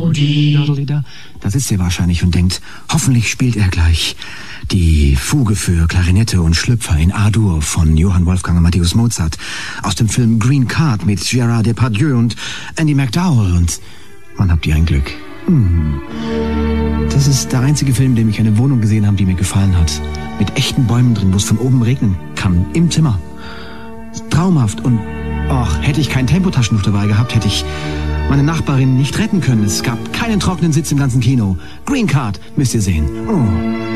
Da sitzt ihr wahrscheinlich und denkt, hoffentlich spielt er gleich die Fuge für Klarinette und Schlüpfer in A-Dur von Johann Wolfgang Amadeus Mozart aus dem Film Green Card mit Gérard Depardieu und Andy McDowell. Und man habt ihr ein Glück. Das ist der einzige Film, in dem ich eine Wohnung gesehen habe, die mir gefallen hat. Mit echten Bäumen drin, wo es von oben regnen kann. Im Zimmer. Traumhaft. Und hätte ich kein Tempotaschentuch dabei gehabt, hätte ich meine Nachbarin nicht retten können. Es gab keinen trockenen Sitz im ganzen Kino. Green Card müsst ihr sehen.